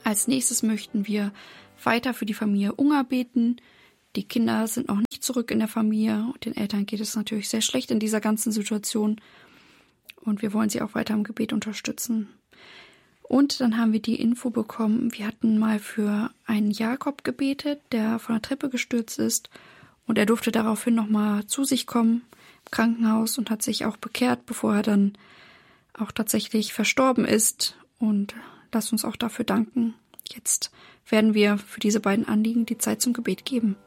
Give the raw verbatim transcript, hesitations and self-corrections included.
Als nächstes möchten wir weiter für die Familie Unger beten. Die Kinder sind noch nicht zurück in der Familie und den Eltern geht es natürlich sehr schlecht in dieser ganzen Situation. Und wir wollen sie auch weiter im Gebet unterstützen. Und dann haben wir die Info bekommen, wir hatten mal für einen Jakob gebetet, der von der Treppe gestürzt ist. Und er durfte daraufhin nochmal zu sich kommen im Krankenhaus und hat sich auch bekehrt, bevor er dann auch tatsächlich verstorben ist. Und lasst uns auch dafür danken. Jetzt werden wir für diese beiden Anliegen die Zeit zum Gebet geben.